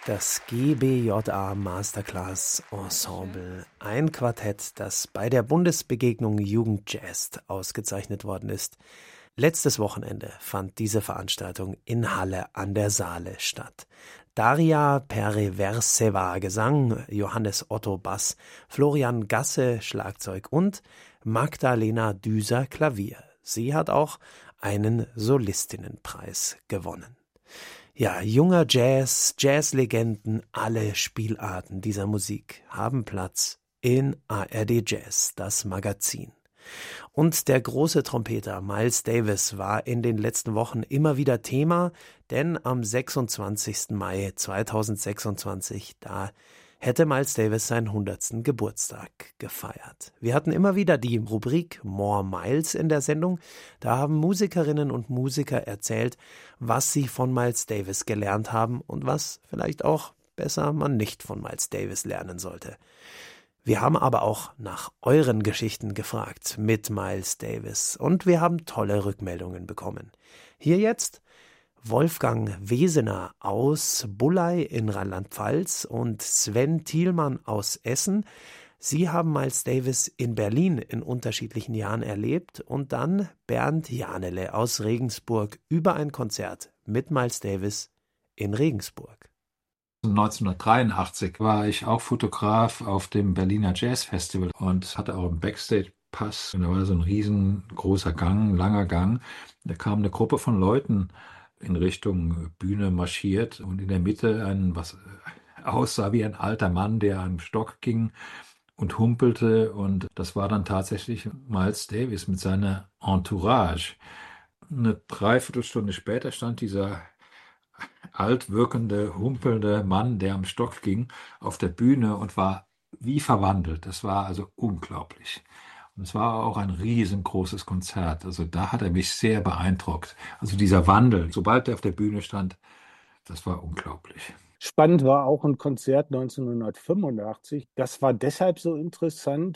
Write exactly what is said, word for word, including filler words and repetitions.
Das G B J A Masterclass Ensemble, ein Quartett, das bei der Bundesbegegnung Jugendjazz ausgezeichnet worden ist. Letztes Wochenende fand diese Veranstaltung in Halle an der Saale statt. Daria Pereverseva Gesang, Johannes Otto Bass, Florian Gasse Schlagzeug und Magdalena Düser Klavier. Sie hat auch einen Solistinnenpreis gewonnen. Ja, junger Jazz, Jazzlegenden, alle Spielarten dieser Musik haben Platz in A R D Jazz, das Magazin. Und der große Trompeter Miles Davis war in den letzten Wochen immer wieder Thema, denn am sechsundzwanzigsten Mai zweitausendsechsundzwanzig, da hätte Miles Davis seinen hundertsten Geburtstag gefeiert. Wir hatten immer wieder die Rubrik More Miles in der Sendung. Da haben Musikerinnen und Musiker erzählt, was sie von Miles Davis gelernt haben und was vielleicht auch besser man nicht von Miles Davis lernen sollte. Wir haben aber auch nach euren Geschichten gefragt mit Miles Davis und wir haben tolle Rückmeldungen bekommen. Hier jetzt Wolfgang Wesener aus Bulley in Rheinland-Pfalz und Sven Thielmann aus Essen. Sie haben Miles Davis in Berlin in unterschiedlichen Jahren erlebt und dann Bernd Janele aus Regensburg über ein Konzert mit Miles Davis in Regensburg. neunzehnhundertdreiundachtzig war ich auch Fotograf auf dem Berliner Jazz Festival und hatte auch einen Backstage-Pass. Und da war so ein riesengroßer Gang, langer Gang. Da kam eine Gruppe von Leuten in Richtung Bühne marschiert und in der Mitte ein, was aussah wie ein alter Mann, der am Stock ging und humpelte. Und das war dann tatsächlich Miles Davis mit seiner Entourage. Eine Dreiviertelstunde später stand dieser alt wirkende, humpelnde Mann, der am Stock ging, auf der Bühne und war wie verwandelt. Das war also unglaublich. Und es war auch ein riesengroßes Konzert. Also da hat er mich sehr beeindruckt. Also dieser Wandel, sobald er auf der Bühne stand, das war unglaublich. Spannend war auch ein Konzert neunzehnhundertfünfundachtzig. Das war deshalb so interessant,